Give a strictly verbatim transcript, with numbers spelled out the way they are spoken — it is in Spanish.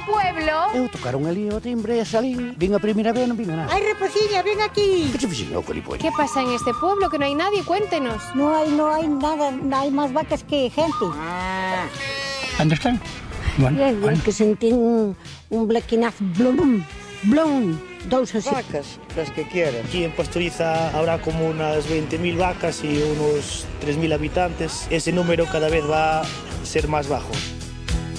pueblo? Eu tocaron ali o timbre e salín. Vin a primeira vez e non vin a nada. Ai, Reposiña, ven aquí. Que che fixen eu, colipollo? ¿Qué pasa en este pueblo? Que no hay nadie, cuéntenos. No hai, no hai nada, hai máis vacas que gente. Onde están? Bueno, Bien, bueno. que sentín un, un blequinazo, blum, blum, dous así. Vacas, las que quieran. Aquí en Pastoriza habrá como unas veinte mil vacas y unos tres mil habitantes. Ese número cada vez va a ser más bajo.